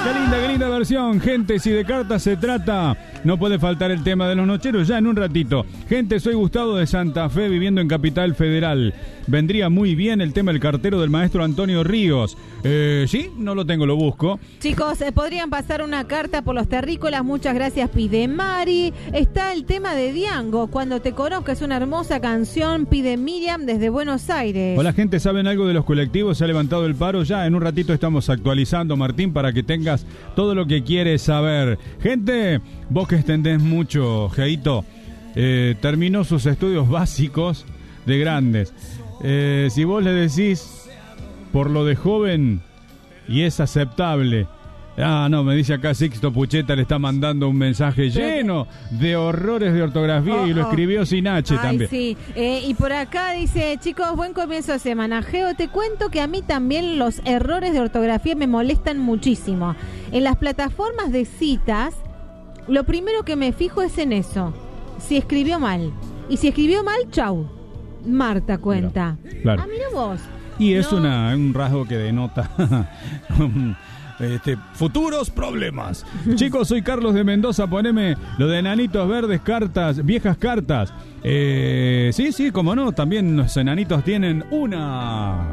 Qué linda versión. Gente, si de cartas se trata, no puede faltar el tema de los nocheros ya en un ratito. Gente, soy Gustavo de Santa Fe, viviendo en Capital Federal. Vendría muy bien el tema del cartero del maestro Antonio Ríos. Sí, no lo tengo, lo busco. Chicos, podrían pasar una carta por los terrícolas. Muchas gracias, pide Mari. Está el tema de Diango, Cuando te conozca, es una hermosa canción, pide Miriam desde Buenos Aires. Hola, gente, ¿saben algo de los colectivos? ¿Se ha levantado el paro? Ya en un ratito estamos actualizando, Martín, para que tengas todo lo que quieres saber. Gente, vos que extendés mucho, Geito, terminó sus estudios básicos de grandes. Si vos le decís por lo de joven y es aceptable. No, me dice acá Sixto Pucheta, le está mandando un mensaje lleno de horrores de ortografía y lo escribió sin H también. Sí, y por acá dice, chicos, buen comienzo de semana. Geo, te cuento que a mí también los errores de ortografía me molestan muchísimo. En las plataformas de citas, lo primero que me fijo es en eso, si escribió mal. Y si escribió mal, chau. Marta cuenta. Claro. Mira vos. Y es un rasgo que denota futuros problemas. Chicos, soy Carlos de Mendoza. Poneme lo de enanitos verdes, cartas, viejas cartas. Sí, cómo no. También los enanitos tienen una